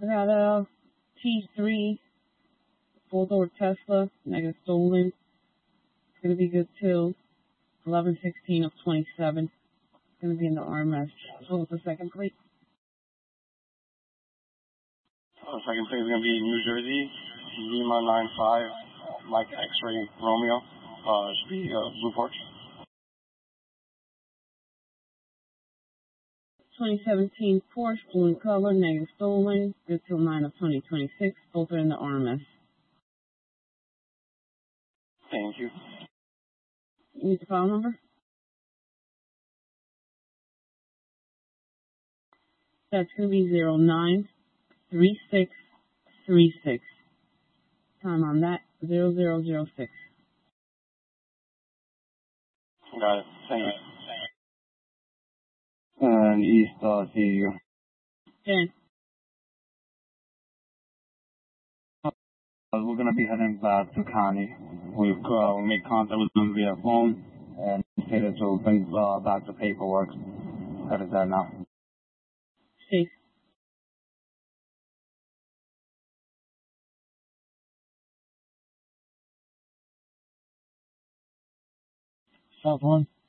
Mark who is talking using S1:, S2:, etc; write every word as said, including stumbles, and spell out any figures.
S1: I got a T three four-door Tesla, negative stolen. It's going to be good till eleven sixteen of twenty-seven. It's going to be in the R M S. So what's the second plate?
S2: Uh, second plate is going to be New Jersey, Lima nine five, Mike X-ray Romeo. Uh, should be uh, Blue Porch.
S1: twenty seventeen Porsche, blue in color, negative stolen, good till nine of twenty twenty-six. Both are in the R M S.
S2: Thank you.
S1: You need the file number? That's going to be zero nine three six three six. Time on that, zero zero zero six.
S2: Got it. Thank you.
S3: And East, uh, see you.
S1: Dan.
S3: Uh, we're going to be heading back to Connie. We've uh, made contact with them via phone and stated to bring uh, back the paperwork. That is that now.
S1: Safe.
S3: South one.